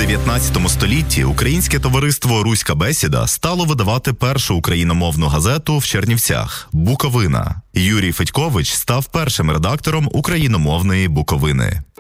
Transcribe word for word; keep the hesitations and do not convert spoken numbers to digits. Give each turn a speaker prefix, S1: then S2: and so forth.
S1: дев'ятнадцятому столітті Українське товариство «Руська бесіда» стало видавати першу україномовну газету в Чернівцях «Буковина». Юрій Федькович став першим редактором україномовної «Буковини».